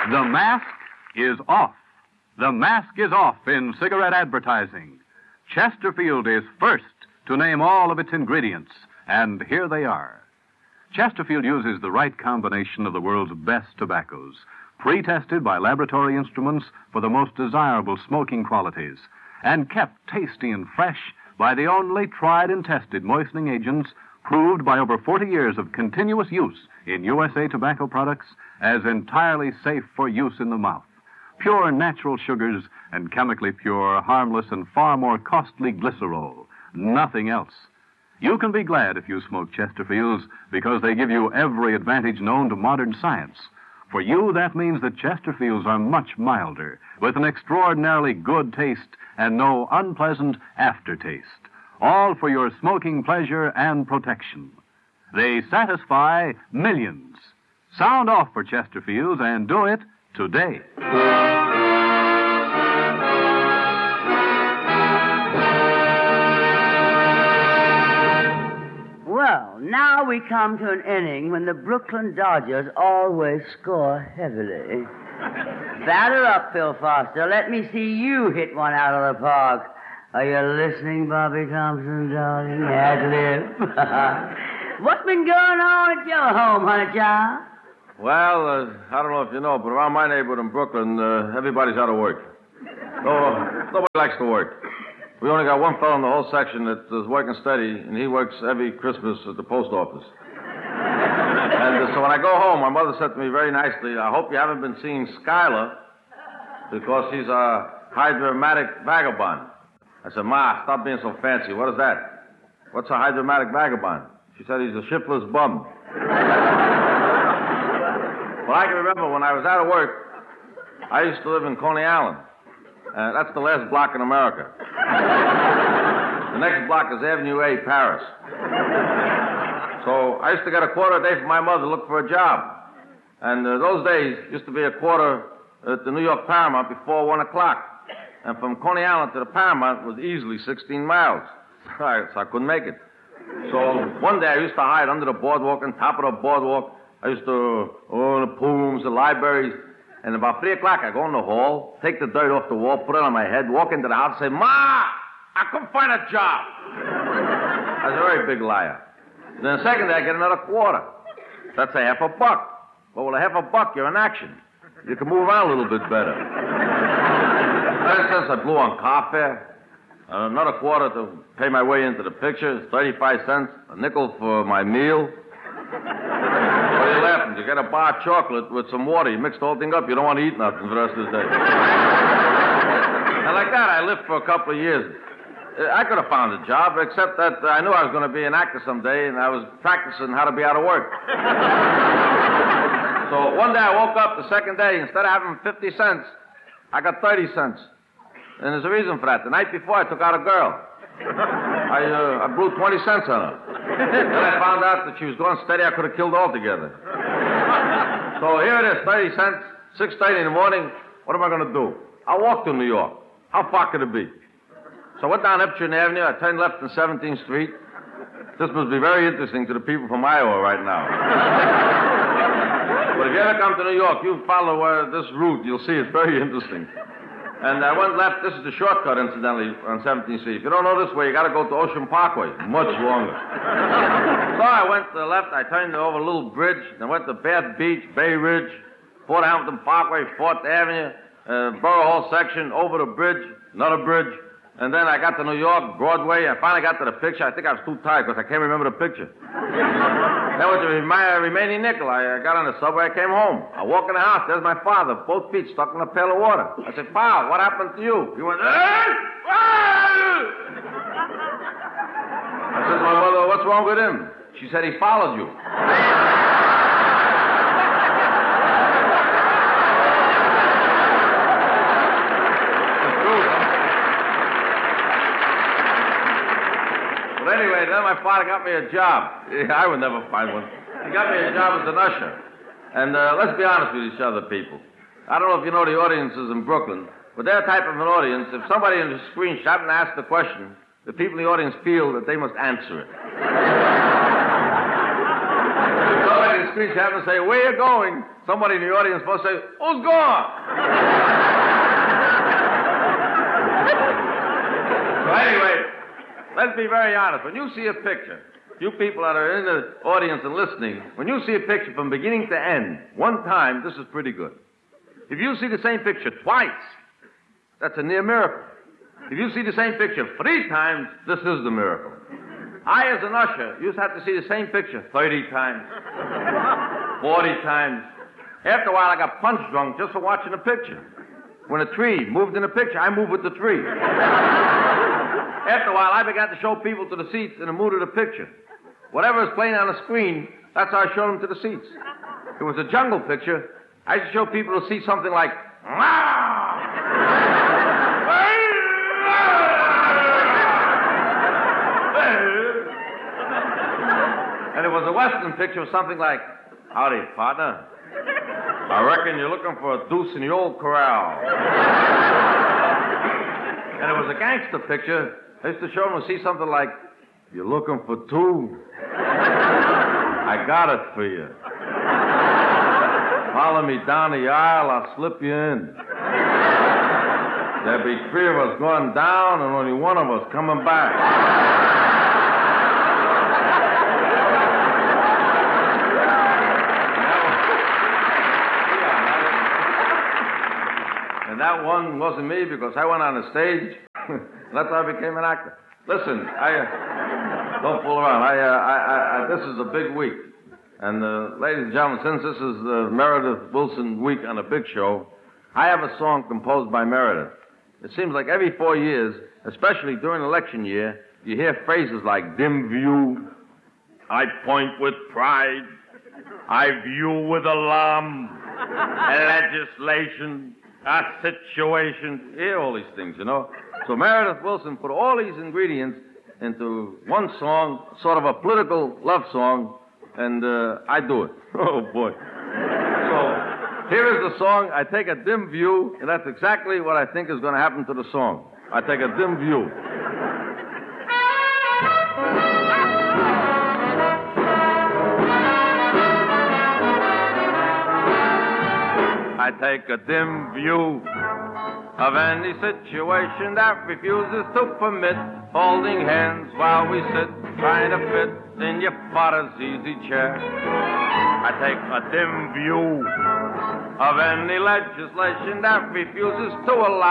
The mask is off. The mask is off in cigarette advertising. Chesterfield is first to name all of its ingredients, and here they are. Chesterfield uses the right combination of the world's best tobaccos, pre-tested by laboratory instruments for the most desirable smoking qualities, and kept tasty and fresh by the only tried and tested moistening agents proved by over 40 years of continuous use in USA tobacco products as entirely safe for use in the mouth. Pure natural sugars and chemically pure, harmless, and far more costly glycerol. Nothing else. You can be glad if you smoke Chesterfields because they give you every advantage known to modern science. For you, that means that Chesterfields are much milder, with an extraordinarily good taste and no unpleasant aftertaste. All for your smoking pleasure and protection. They satisfy millions. Sound off for Chesterfields and do it today. Well, now we come to an inning when the Brooklyn Dodgers always score heavily. Batter up, Phil Foster. Let me see you hit one out of the park. Are you listening, Bobby Thompson, darling? Ad-lib. What's been going on at your home, honey child? Well, I don't know if you know, but around my neighborhood in Brooklyn, everybody's out of work. Nobody likes to work. We only got one fellow in the whole section that is working steady, and he works every Christmas at the post office. And so when I go home, my mother said to me very nicely, I hope you haven't been seeing Skylar because he's a hydromatic vagabond. I said, Ma, stop being so fancy. What is that? What's a hydromatic vagabond? She said he's a shiftless bum. Well, I can remember when I was out of work, I used to live in Coney Island. That's the last block in America. The next block is Avenue A, Paris. So I used to get a quarter a day from my mother to look for a job. And those days used to be a quarter at the New York Paramount before 1 o'clock. And from Coney Island to the Paramount was easily 16 miles. So I couldn't make it. So one day I used to hide under the boardwalk, on top of the boardwalk. I used to, the rooms, the libraries. And about 3 o'clock, I go in the hall, take the dirt off the wall, put it on my head, walk into the house, say, Ma, I couldn't find a job. I was a very big liar. Then the second day, I get another quarter. That's a half a buck. Well, with a half a buck, you're in action. You can move around a little bit better. Then since I blew on car fare, another quarter to pay my way into the picture, 35 cents, a nickel for my meal. What are you laughing? You get a bar of chocolate with some water. You mix the whole thing up. You don't want to eat nothing for the rest of the day. And like that, I lived for a couple of years. I could have found a job, except that I knew I was going to be an actor someday, and I was practicing how to be out of work. So one day I woke up the second day, instead of having 50 cents, I got 30 cents. And there's a reason for that. The night before, I took out a girl. I blew 20 cents on her. Then I found out that she was going steady. I could have killed altogether. So here it is, 30 cents, 6:30 in the morning. What am I going to do? I'll walk to New York. How far could it be? So I went down Epstein Avenue. I turned left on 17th Street. This must be very interesting to the people from Iowa right now. But if you ever come to New York, you follow this route. You'll see it's very interesting. And I went left. This is the shortcut, incidentally, on 17th Street. If you don't know this way, you got to go to Ocean Parkway. Much longer. So I went to the left. I turned over a little bridge. Then went to Bath Beach, Bay Ridge, Fort Hamilton Parkway, 4th Avenue, Borough Hall section, over the bridge, another bridge. And then I got to New York, Broadway. I finally got to the picture. I think I was too tired because I can't remember the picture. That was my remaining nickel. I got on the subway. I came home. I walk in the house. There's my father, both feet stuck in a pail of water. I said, Pa, what happened to you? He went, I said to my mother, what's wrong with him? She said, he followed you. But anyway, then my father got me a job. I would never find one. He got me a job as an usher. And let's be honest with each other, people. I don't know if you know the audiences in Brooklyn, but they're the type of an audience, if somebody in the screen happened to ask the question, the people in the audience feel that they must answer it. If somebody in the screen, you have to say, where you going? Somebody in the audience is supposed to say, who's gone? So anyway, let's be very honest. When you see a picture, you people that are in the audience and listening, when you see a picture from beginning to end, one time, this is pretty good. If you see the same picture twice, that's a near miracle. If you see the same picture 3 times, this is the miracle. I, as an usher, used to have to see the same picture 30 times, 40 times. After a while, I got punch drunk just for watching the picture. When a tree moved in a picture, I moved with the tree. After a while, I began to show people to the seats in the mood of the picture. Whatever is playing on the screen, that's how I showed them to the seats. If it was a jungle picture, I used to show people to see something like, and it was a Western picture of something like, howdy, partner. I reckon you're looking for a deuce in the old corral. And it was a gangster picture. I used to show them to see something like, you're looking for 2? I got it for you. Follow me down the aisle, I'll slip you in. There'll be 3 of us going down and only 1 of us coming back. And that one wasn't me because I went on the stage. That's how I became an actor. Listen, don't fool around. This is a big week. And ladies and gentlemen, since this is the Meredith Willson week on a big show, I have a song composed by Meredith. It seems like every 4 years, especially during election year, you hear phrases like dim view, I point with pride, I view with alarm, legislation, a situation. You hear all these things, you know. So Meredith Willson put all these ingredients into one song, sort of a political love song, and I do it. Oh, boy. So here is the song, I take a dim view, and that's exactly what I think is going to happen to the song. I take a dim view. I take a dim view of any situation that refuses to permit holding hands while we sit trying to fit in your father's easy chair. I take a dim view of any legislation that refuses to allow